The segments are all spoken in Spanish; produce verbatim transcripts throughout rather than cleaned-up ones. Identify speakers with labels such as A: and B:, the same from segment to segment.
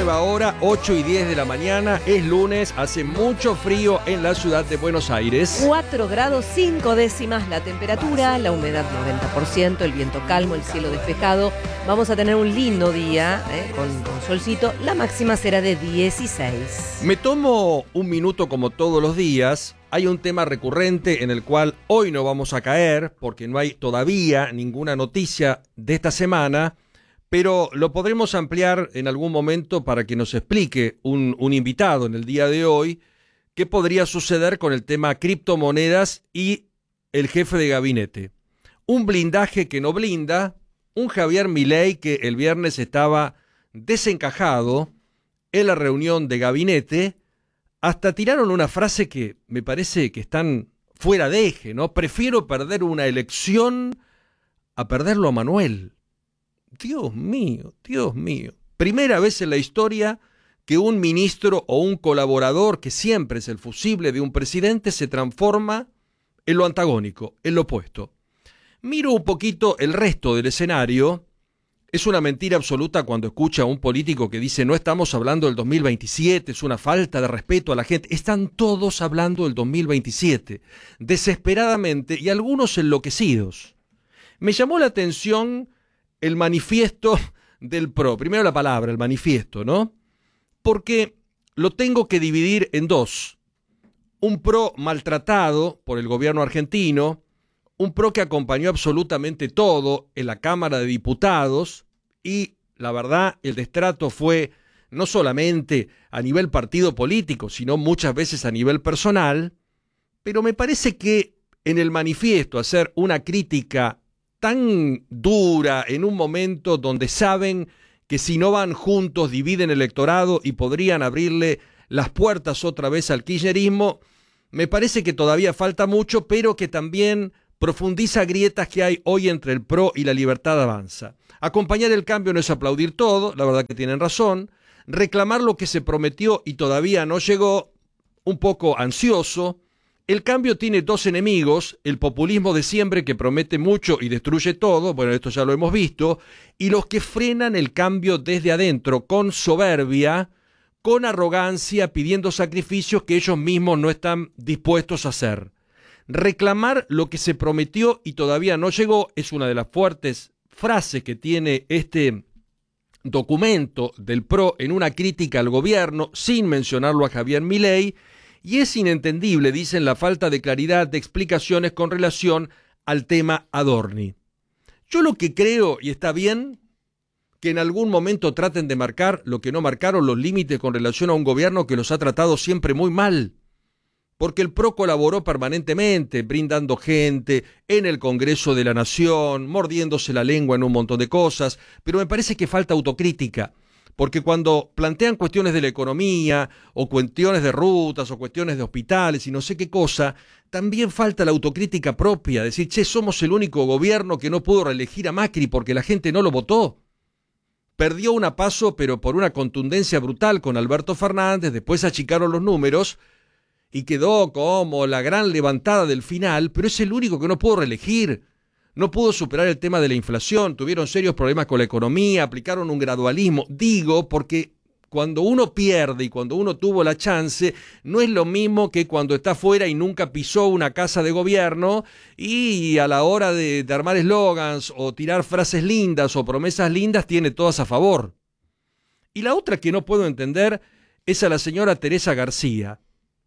A: nueva hora, ocho y diez de la mañana, es lunes, hace mucho frío en la ciudad de Buenos Aires.
B: cuatro grados cinco décimas la temperatura, la humedad noventa por ciento, el viento calmo, el cielo despejado. Vamos a tener un lindo día, ¿eh? con, con solcito, la máxima será de dieciséis.
A: Me tomo un minuto como todos los días. Hay un tema recurrente en el cual hoy no vamos a caer, porque no hay todavía ninguna noticia de esta semana, pero lo podremos ampliar en algún momento para que nos explique un, un invitado en el día de hoy qué podría suceder con el tema criptomonedas y el jefe de gabinete. Un blindaje que no blinda, un Javier Milei que el viernes estaba desencajado en la reunión de gabinete. Hasta tiraron una frase que me parece que están fuera de eje, ¿no? Prefiero perder una elección a perderlo a Manuel. Dios mío, Dios mío. Primera vez en la historia que un ministro o un colaborador, que siempre es el fusible de un presidente, se transforma en lo antagónico, en lo opuesto. Miro un poquito el resto del escenario. Es una mentira absoluta cuando escucha a un político que dice no estamos hablando del dos mil veintisiete, es una falta de respeto a la gente. Están todos hablando del dos mil veintisiete, desesperadamente y algunos enloquecidos. Me llamó la atención el manifiesto del P R O. Primero la palabra, el manifiesto, ¿no? Porque lo tengo que dividir en dos. Un P R O maltratado por el gobierno argentino, un P R O que acompañó absolutamente todo en la Cámara de Diputados y, la verdad, el destrato fue no solamente a nivel partido político, sino muchas veces a nivel personal, pero me parece que en el manifiesto hacer una crítica tan dura en un momento donde saben que si no van juntos dividen el electorado y podrían abrirle las puertas otra vez al kirchnerismo, me parece que todavía falta mucho, pero que también profundiza grietas que hay hoy entre el P R O y la Libertad Avanza. Acompañar el cambio no es aplaudir todo, la verdad que tienen razón. Reclamar lo que se prometió y todavía no llegó, un poco ansioso. El cambio tiene dos enemigos, el populismo de siempre que promete mucho y destruye todo, bueno, esto ya lo hemos visto, y los que frenan el cambio desde adentro, con soberbia, con arrogancia, pidiendo sacrificios que ellos mismos no están dispuestos a hacer. Reclamar lo que se prometió y todavía no llegó es una de las fuertes frases que tiene este documento del P R O en una crítica al gobierno, sin mencionarlo a Javier Milei, y es inentendible, dicen, la falta de claridad de explicaciones con relación al tema Adorni. Yo lo que creo, y está bien, que en algún momento traten de marcar lo que no marcaron los límites con relación a un gobierno que los ha tratado siempre muy mal. Porque el P R O colaboró permanentemente, brindando gente en el Congreso de la Nación, mordiéndose la lengua en un montón de cosas, pero me parece que falta autocrítica, porque cuando plantean cuestiones de la economía, o cuestiones de rutas, o cuestiones de hospitales y no sé qué cosa, también falta la autocrítica propia, decir, che, somos el único gobierno que no pudo reelegir a Macri porque la gente no lo votó. Perdió una PASO, pero por una contundencia brutal con Alberto Fernández, después achicaron los números, y quedó como la gran levantada del final, pero es el único que no pudo reelegir. No pudo superar el tema de la inflación, tuvieron serios problemas con la economía, aplicaron un gradualismo. Digo, porque cuando uno pierde y cuando uno tuvo la chance, no es lo mismo que cuando está fuera y nunca pisó una casa de gobierno y a la hora de, de armar eslogans o tirar frases lindas o promesas lindas tiene todas a favor. Y la otra que no puedo entender es a la señora Teresa García,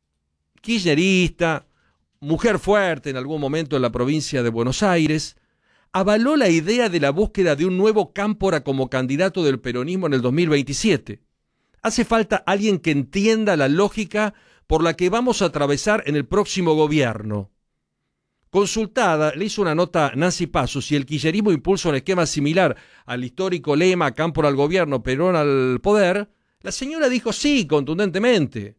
A: kirchnerista, mujer fuerte en algún momento en la provincia de Buenos Aires, avaló la idea de la búsqueda de un nuevo Cámpora como candidato del peronismo en el dos mil veintisiete. Hace falta alguien que entienda la lógica por la que vamos a atravesar en el próximo gobierno. Consultada, le hizo una nota Nancy Paso si el kirchnerismo impulsa un esquema similar al histórico lema Cámpora al gobierno, Perón al poder. La señora dijo sí, contundentemente.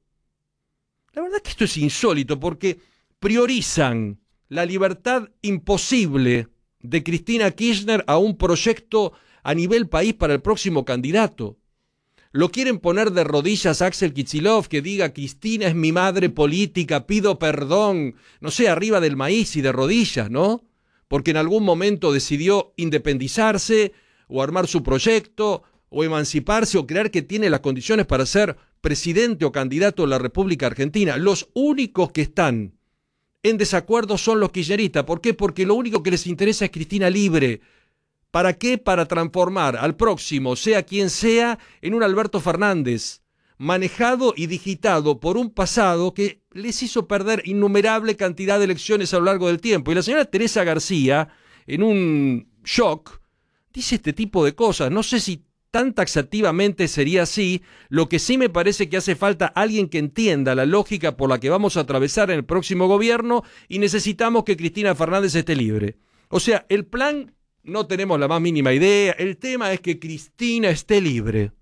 A: La verdad es que esto es insólito porque priorizan la libertad imposible de Cristina Kirchner a un proyecto a nivel país para el próximo candidato. Lo quieren poner de rodillas a Axel Kicillof, que diga Cristina es mi madre política, pido perdón, no sé, arriba del maíz y de rodillas, ¿no? Porque en algún momento decidió independizarse o armar su proyecto o emanciparse o creer que tiene las condiciones para ser presidente o candidato de la República Argentina. Los únicos que están en desacuerdo son los kirchneristas. ¿Por qué? Porque lo único que les interesa es Cristina libre. ¿Para qué? Para transformar al próximo, sea quien sea, en un Alberto Fernández, manejado y digitado por un pasado que les hizo perder innumerable cantidad de elecciones a lo largo del tiempo. Y la señora Teresa García, en un shock, dice este tipo de cosas. No sé si tan taxativamente sería así. Lo que sí me parece que hace falta alguien que entienda la lógica por la que vamos a atravesar en el próximo gobierno y necesitamos que Cristina Fernández esté libre. O sea, el plan no tenemos la más mínima idea. El tema es que Cristina esté libre.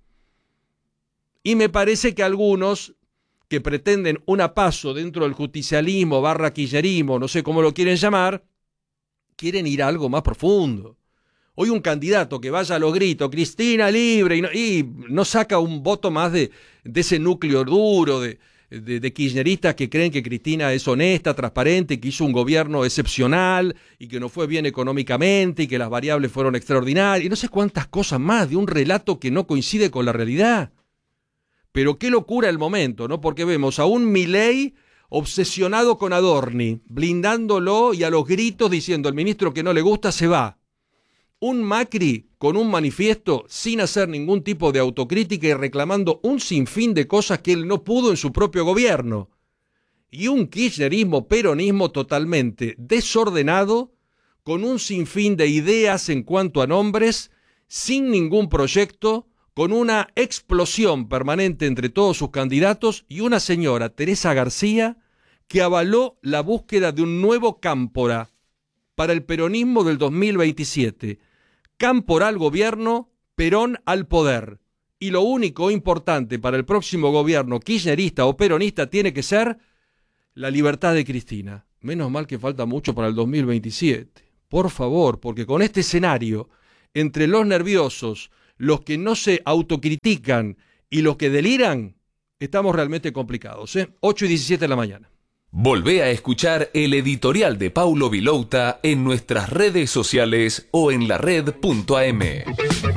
A: Y me parece que algunos que pretenden un paso dentro del justicialismo, barra kirchnerismo, no sé cómo lo quieren llamar, quieren ir a algo más profundo. Hoy un candidato que vaya a los gritos, Cristina libre, y no, y no saca un voto más de, de ese núcleo duro, de, de, de kirchneristas que creen que Cristina es honesta, transparente, que hizo un gobierno excepcional y que no fue bien económicamente y que las variables fueron extraordinarias, y no sé cuántas cosas más de un relato que no coincide con la realidad. Pero qué locura el momento, ¿no? Porque vemos a un Milei obsesionado con Adorni, blindándolo y a los gritos diciendo el ministro que no le gusta se va. Un Macri con un manifiesto sin hacer ningún tipo de autocrítica y reclamando un sinfín de cosas que él no pudo en su propio gobierno. Y un kirchnerismo, peronismo totalmente desordenado, con un sinfín de ideas en cuanto a nombres, sin ningún proyecto, con una explosión permanente entre todos sus candidatos y una señora, Teresa García, que avaló la búsqueda de un nuevo cámpora para el peronismo del dos mil veintisiete. Cámpora al gobierno, Perón al poder. Y lo único importante para el próximo gobierno kirchnerista o peronista tiene que ser la libertad de Cristina. Menos mal que falta mucho para el dos mil veintisiete. Por favor, porque con este escenario, entre los nerviosos, los que no se autocritican y los que deliran, estamos realmente complicados, ¿eh? ocho y diecisiete de la mañana.
C: Volvé a escuchar el editorial de Paulo Vilouta en nuestras redes sociales o en la red punto a m.